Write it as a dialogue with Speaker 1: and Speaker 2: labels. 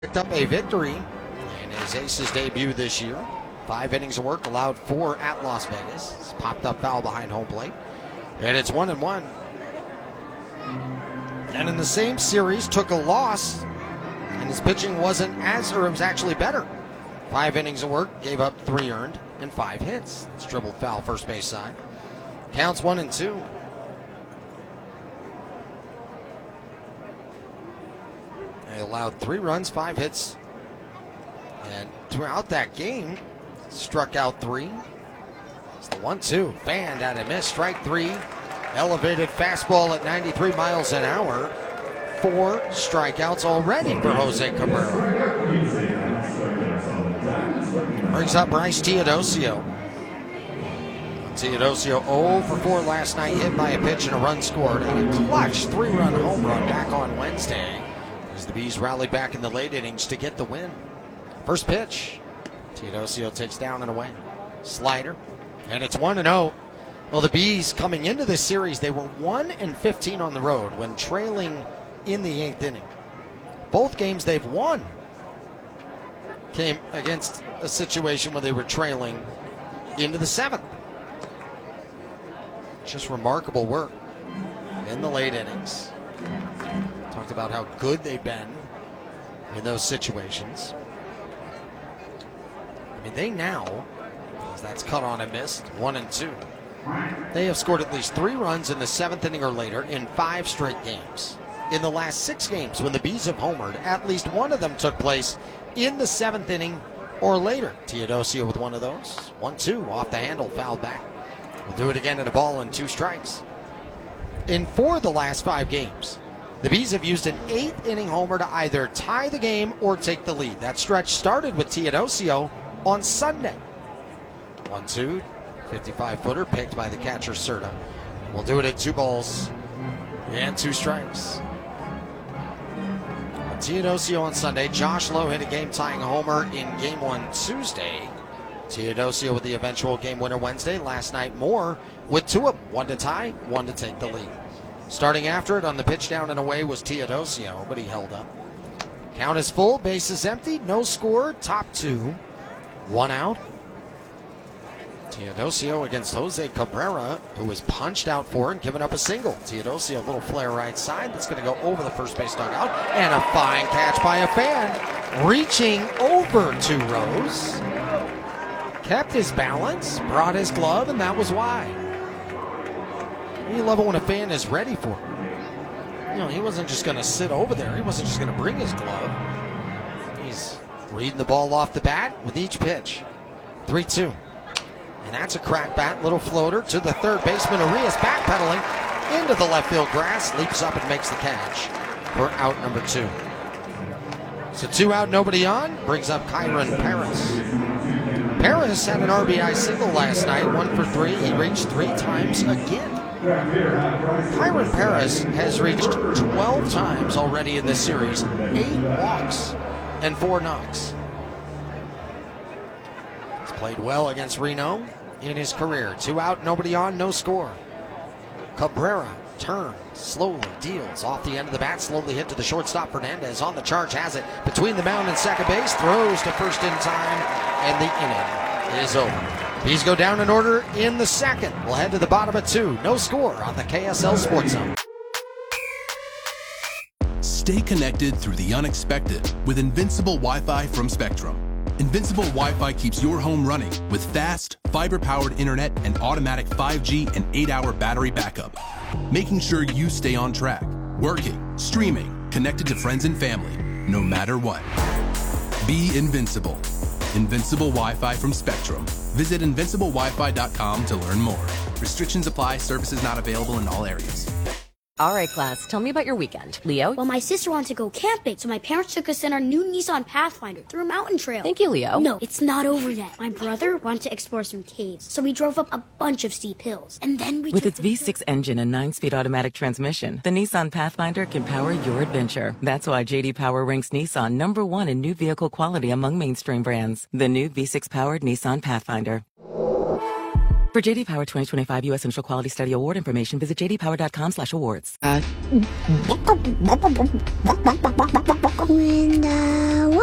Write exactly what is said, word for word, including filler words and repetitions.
Speaker 1: Picked up a victory in his Aces debut this year. Five innings of work, allowed four at Las Vegas. It's popped up foul behind home plate. And it's one and one. And in the same series, took a loss, and his pitching wasn't as, or it was actually better. Five innings of work, gave up three earned, and five hits. It's dribbled foul first base side. Counts one and two. They allowed three runs, five hits, and throughout that game, struck out three. It's the one two. Fanned at a miss, strike three. Elevated fastball at ninety-three miles an hour. Four strikeouts already for Jose Cabrera. Brings up Bryce Teodosio. Teodosio oh for four last night, hit by a pitch and a run scored. And a clutch three-run home run back on Wednesday, as the Bees rally back in the late innings to get the win. First pitch, Teodosio takes down and away. Slider, and it's one and oh. Well, the Bees coming into this series, they were one and fifteen on the road when trailing in the eighth inning. Both games they've won came against a situation where they were trailing into the seventh. Just remarkable work in the late innings. Talked about how good they've been in those situations. I mean, they now, as that's cut on and missed, one and two. They have scored at least three runs in the seventh inning or later in five straight games. In the last six games, when the Bees have homered, at least one of them took place in the seventh inning or later. Teodosio with one of those. one two off the handle, fouled back. We'll do it again at a ball and two strikes. In four of the last five games, the Bees have used an eighth inning homer to either tie the game or take the lead. That stretch started with Teodosio on Sunday. one two, fifty-five footer picked by the catcher Serta. We'll do it at two balls and two strikes. Teodosio on Sunday. Josh Lowe hit a game-tying homer in game one Tuesday. Teodosio with the eventual game winner Wednesday. Last night, Moore with two of them. One to tie, one to take the lead. Starting after it on the pitch down and away was Teodosio, but he held up. Count is full, bases empty, no score, top two, one out. Teodosio against Jose Cabrera, who was punched out for and given up a single. Teodosio, a little flare right side, that's going to go over the first base dugout, and a fine catch by a fan, reaching over two rows. Kept his balance, brought his glove, and that was why. You love it when a fan is ready for it. You know, he wasn't just going to sit over there. He wasn't just going to bring his glove. He's reading the ball off the bat with each pitch. three two. And that's a crack bat, little floater to the third baseman. Arias backpedaling into the left field grass, leaps up and makes the catch for out number two. So two out, nobody on, brings up Kyron Paris. Paris had an R B I single last night, one for three. He reached three times again. Kyron Paris has reached twelve times already in this series, eight walks and four knocks. He's played well against Reno in his career. Two out, nobody on, no score. Cabrera turns, slowly deals off the end of the bat, slowly hit to the shortstop. Fernandez on the charge, has it between the mound and second base, throws to first in time, and the inning is over. Bees go down in order in the second. We'll head to the bottom of two. No score on the K S L Sports Zone.
Speaker 2: Stay connected through the unexpected with Invincible Wi-Fi from Spectrum. Invincible Wi-Fi keeps your home running with fast, fiber-powered internet and automatic five G and eight hour battery backup, making sure you stay on track, working, streaming, connected to friends and family, no matter what. Be invincible. Invincible Wi-Fi from Spectrum. Visit invincible wi fi dot com to learn more. Restrictions apply. Services not available in all areas.
Speaker 3: All right, class, tell me about your weekend. Leo?
Speaker 4: Well, my sister wanted to go camping, so my parents took us in our new Nissan Pathfinder through a mountain trail.
Speaker 3: Thank you, Leo.
Speaker 4: No, it's not over yet. My brother wanted to explore some caves, so we drove up a bunch of steep hills. And then we
Speaker 3: With
Speaker 4: took
Speaker 3: its
Speaker 4: the-
Speaker 3: V six engine and nine-speed automatic transmission, the Nissan Pathfinder can power your adventure. That's why J D Power ranks Nissan number one in new vehicle quality among mainstream brands. The new V six-powered Nissan Pathfinder. For J D Power twenty twenty-five U S Central Quality Study Award information, visit j d power dot com slash awards.
Speaker 5: When the